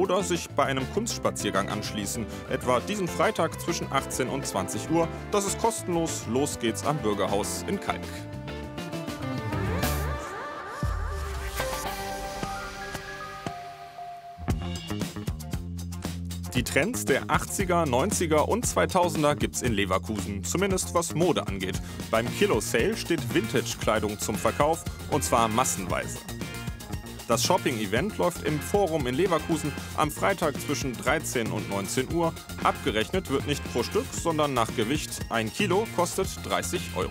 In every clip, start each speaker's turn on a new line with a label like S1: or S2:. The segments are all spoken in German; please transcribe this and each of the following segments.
S1: oder sich bei einem Kunstspaziergang anschließen, etwa diesen Freitag zwischen 18 und 20 Uhr. Das ist kostenlos. Los geht's am Bürgerhaus in Kalk. Die Trends der 80er, 90er und 2000er gibt's in Leverkusen, zumindest was Mode angeht. Beim Kilo Sale steht Vintage-Kleidung zum Verkauf, und zwar massenweise. Das Shopping-Event läuft im Forum in Leverkusen am Freitag zwischen 13 und 19 Uhr. Abgerechnet wird nicht pro Stück, sondern nach Gewicht. 1 Kilo kostet 30 €.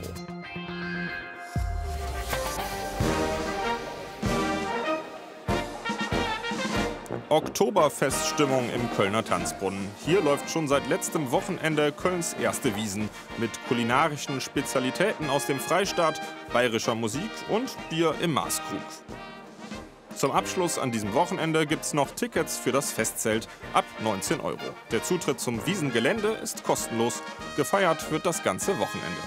S1: Oktoberfeststimmung im Kölner Tanzbrunnen. Hier läuft schon seit letztem Wochenende Kölns erste Wiesn mit kulinarischen Spezialitäten aus dem Freistaat, bayerischer Musik und Bier im Maßkrug. Zum Abschluss an diesem Wochenende gibt's noch Tickets für das Festzelt ab 19 €. Der Zutritt zum Wiesengelände ist kostenlos. Gefeiert wird das ganze Wochenende.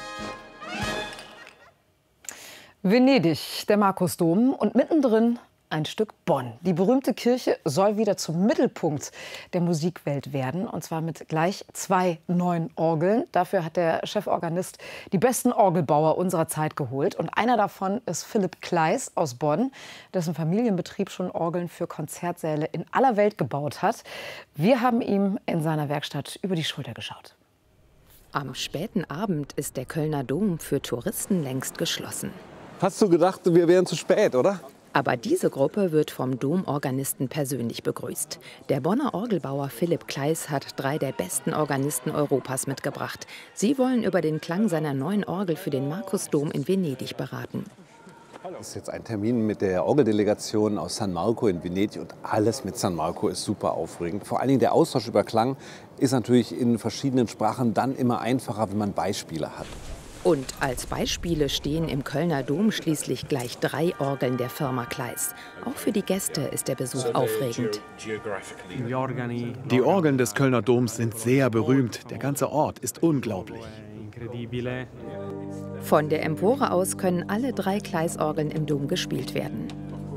S2: Venedig, der Markusdom und mittendrin ein Stück Bonn. Die berühmte Kirche soll wieder zum Mittelpunkt der Musikwelt werden, und zwar mit gleich 2 neuen Orgeln. Dafür hat der Cheforganist die besten Orgelbauer unserer Zeit geholt. Und einer davon ist Philipp Kleis aus Bonn, dessen Familienbetrieb schon Orgeln für Konzertsäle in aller Welt gebaut hat. Wir haben ihm in seiner Werkstatt über die Schulter geschaut.
S3: Am späten Abend ist der Kölner Dom für Touristen längst geschlossen.
S4: Hast du gedacht, wir wären zu spät, oder?
S3: Aber diese Gruppe wird vom Domorganisten persönlich begrüßt. Der Bonner Orgelbauer Philipp Kleis hat 3 der besten Organisten Europas mitgebracht. Sie wollen über den Klang seiner neuen Orgel für den Markusdom in Venedig beraten.
S4: Das ist jetzt ein Termin mit der Orgeldelegation aus San Marco in Venedig, und alles mit San Marco ist super aufregend. Vor allen Dingen der Austausch über Klang ist natürlich in verschiedenen Sprachen dann immer einfacher, wenn man Beispiele hat.
S3: Und als Beispiele stehen im Kölner Dom schließlich gleich 3 Orgeln der Firma Kleis. Auch für die Gäste ist der Besuch aufregend.
S5: Die Orgeln des Kölner Doms sind sehr berühmt. Der ganze Ort ist unglaublich.
S3: Von der Empore aus können alle 3 Kleis-Orgeln im Dom gespielt werden.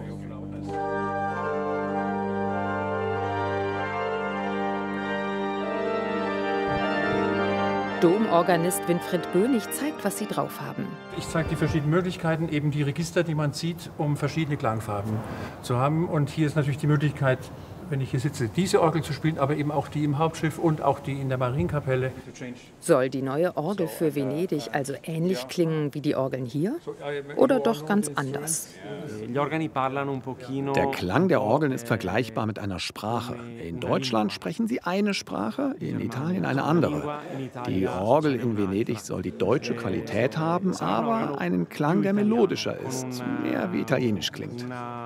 S3: Domorganist Winfried Bönig zeigt, was sie drauf haben.
S6: Ich zeige die verschiedenen Möglichkeiten, eben die Register, die man sieht, um verschiedene Klangfarben zu haben. Und hier ist natürlich die Möglichkeit, wenn ich hier sitze, diese Orgel zu spielen, aber eben auch die im Hauptschiff und auch die in der Marienkapelle.
S3: Soll die neue Orgel für Venedig also ähnlich klingen wie die Orgeln hier? Oder doch ganz anders?
S5: Der Klang der Orgeln ist vergleichbar mit einer Sprache. In Deutschland sprechen sie eine Sprache, in Italien eine andere. Die Orgel in Venedig soll die deutsche Qualität haben, aber einen Klang, der melodischer ist, mehr wie italienisch klingt.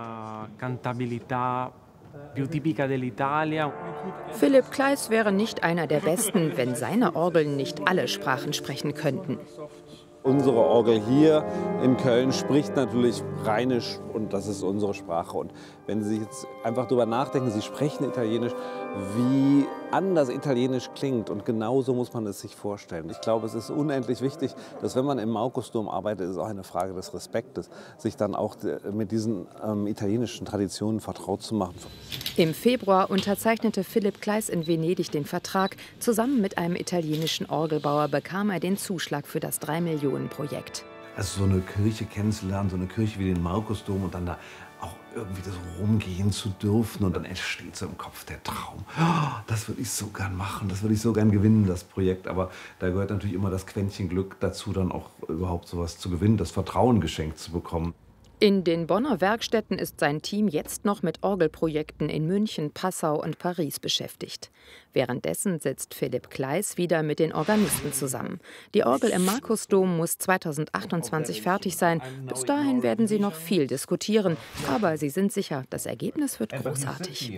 S3: Philipp Kleis wäre nicht einer der Besten, wenn seine Orgeln nicht alle Sprachen sprechen könnten.
S4: Unsere Orgel hier in Köln spricht natürlich Rheinisch, und das ist unsere Sprache. Und wenn Sie jetzt einfach darüber nachdenken, Sie sprechen Italienisch, wie anders Italienisch klingt, und genauso muss man es sich vorstellen. Ich glaube, es ist unendlich wichtig, dass, wenn man im Markusdom arbeitet, ist auch eine Frage des Respektes, sich dann auch mit diesen italienischen Traditionen vertraut zu machen.
S3: Im Februar unterzeichnete Philipp Kleis in Venedig den Vertrag. Zusammen mit einem italienischen Orgelbauer bekam er den Zuschlag für das 3-Millionen-Projekt.
S7: Also so eine Kirche kennenzulernen, so eine Kirche wie den Markusdom, und dann da auch irgendwie das rumgehen zu dürfen, und dann entsteht so im Kopf der Traum. Oh, das würde ich so gern machen, das würde ich so gern gewinnen, das Projekt. Aber da gehört natürlich immer das Quäntchen Glück dazu, dann auch überhaupt sowas zu gewinnen, das Vertrauen geschenkt zu bekommen.
S3: In den Bonner Werkstätten ist sein Team jetzt noch mit Orgelprojekten in München, Passau und Paris beschäftigt. Währenddessen sitzt Philipp Kleis wieder mit den Organisten zusammen. Die Orgel im Markusdom muss 2028 fertig sein. Bis dahin werden sie noch viel diskutieren. Aber sie sind sicher, das Ergebnis wird großartig.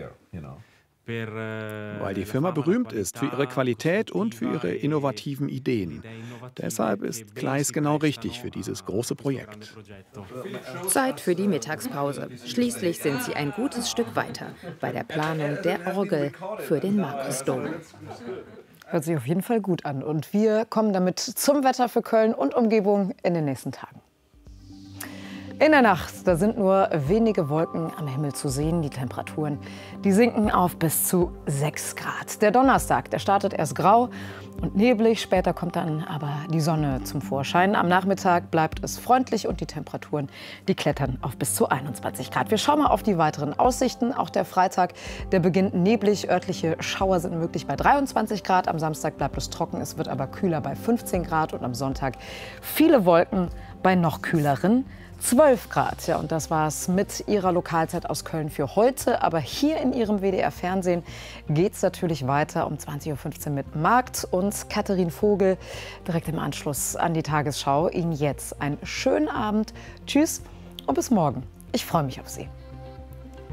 S5: Weil die Firma berühmt ist für ihre Qualität und für ihre innovativen Ideen. Deshalb ist Kleis genau richtig für dieses große Projekt.
S3: Zeit für die Mittagspause. Schließlich sind sie ein gutes Stück weiter bei der Planung der Orgel für den Markusdom.
S2: Hört sich auf jeden Fall gut an. Und wir kommen damit zum Wetter für Köln und Umgebung in den nächsten Tagen. In der Nacht, da sind nur wenige Wolken am Himmel zu sehen. Die Temperaturen, Die sinken auf bis zu 6 Grad. Der Donnerstag, der startet erst grau und neblig, später kommt dann aber die Sonne zum Vorschein. Am Nachmittag bleibt es freundlich und die Temperaturen, die klettern auf bis zu 21 Grad. Wir schauen mal auf die weiteren Aussichten. Auch der Freitag, der beginnt neblig. Örtliche Schauer sind möglich bei 23 Grad. Am Samstag bleibt es trocken, es wird aber kühler bei 15 Grad. Und am Sonntag viele Wolken bei noch kühleren 12 Grad. Ja, und das war's mit Ihrer Lokalzeit aus Köln für heute. Aber hier in Ihrem WDR-Fernsehen geht's natürlich weiter um 20:15 Uhr mit Markt und Katharin Vogel direkt im Anschluss an die Tagesschau. Ihnen jetzt einen schönen Abend. Tschüss und bis morgen. Ich freue mich auf Sie.